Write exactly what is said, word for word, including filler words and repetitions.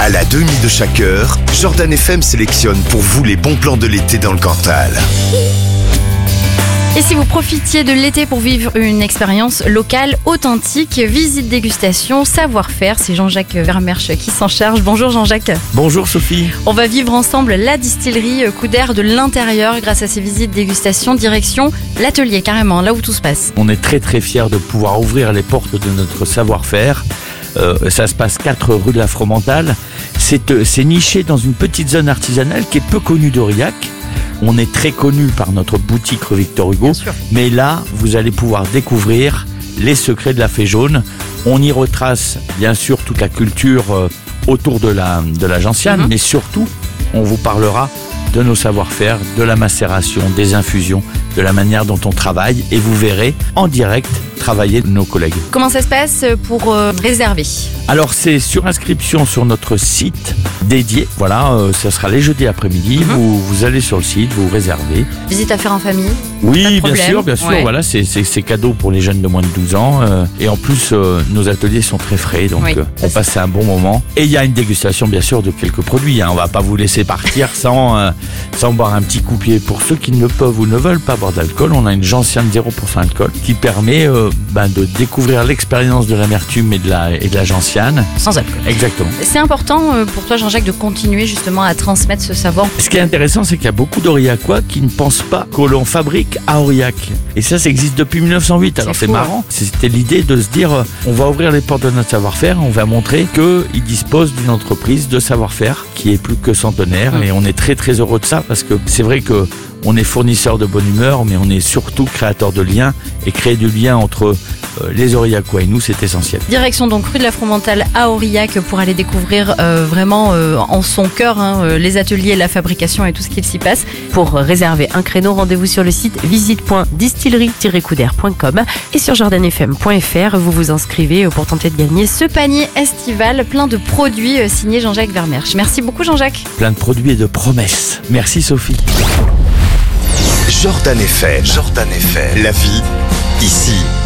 À la demi de chaque heure, Jordan F M sélectionne pour vous les bons plans de l'été dans le Cantal. Et si vous profitiez de l'été pour vivre une expérience locale, authentique, visite, dégustation, savoir-faire, c'est Jean-Jacques Vermersch qui s'en charge. Bonjour Jean-Jacques. Bonjour Sophie. On va vivre ensemble la distillerie Coup d'air de l'intérieur grâce à ces visites, dégustations, direction l'atelier carrément, là où tout se passe. On est très très fiers de pouvoir ouvrir les portes de notre savoir-faire. Euh, ça se passe quatre rue de la Fromentale. C'est, euh, c'est niché dans une petite zone artisanale qui est peu connue d'Aurillac. On est très connu par notre boutique rue Victor Hugo, mais là, vous allez pouvoir découvrir les secrets de la fée jaune. On y retrace bien sûr toute la culture euh, autour de la, de la gentiane, mm-hmm. mais surtout, on vous parlera de nos savoir-faire, de la macération, des infusions, de la manière dont on travaille, et vous verrez en direct travailler nos collègues. Comment ça se passe pour euh, réserver ? Alors c'est sur inscription sur notre site dédié, voilà, euh, ça sera les jeudis après-midi, mm-hmm. vous, vous allez sur le site, vous réservez. Visite à faire en famille ? Oui, bien sûr, bien sûr, ouais. Voilà, c'est, c'est, c'est cadeau pour les jeunes de moins de douze ans, euh, et en plus euh, nos ateliers sont très frais, donc oui, euh, on passe un bon moment. Et il y a une dégustation bien sûr de quelques produits, hein. On va pas vous laisser partir sans, euh, sans boire un petit coupier. Pour ceux qui ne peuvent ou ne veulent pas boire d'alcool, on a une gentiane zéro pour cent alcool qui permet euh, ben, de découvrir l'expérience de l'amertume et de la, et de la gentiane. Sans alcool. Exactement. C'est important pour toi Jean-Jacques de continuer justement à transmettre ce savoir. Ce qui est intéressant, c'est qu'il y a beaucoup d'Aurillacois qui ne pensent pas que l'on fabrique à Aurillac. Et ça, ça existe depuis mille neuf cent huit. Alors c'est, c'est fou, marrant. Hein. C'était l'idée de se dire, on va ouvrir les portes de notre savoir-faire, on va montrer qu'ils disposent d'une entreprise de savoir-faire qui est plus que centenaire. Mmh. Et on est très très heureux de ça parce que c'est vrai que on est fournisseur de bonne humeur, mais on est surtout créateur de liens et créer du lien entre euh, les Aurillacois et nous, c'est essentiel. Direction donc rue de la Fromentale à Aurillac pour aller découvrir euh, vraiment euh, en son cœur hein, les ateliers, la fabrication et tout ce qu'il s'y passe. Pour réserver un créneau, rendez-vous sur le site visite point distillerie tiret coup d'air point com et sur jordan f m point f r. Vous vous inscrivez pour tenter de gagner ce panier estival plein de produits euh, signés Jean-Jacques Vermersch. Merci beaucoup Jean-Jacques. Plein de produits et de promesses. Merci Sophie. Jordan F M. Jordan F M. La vie, ici.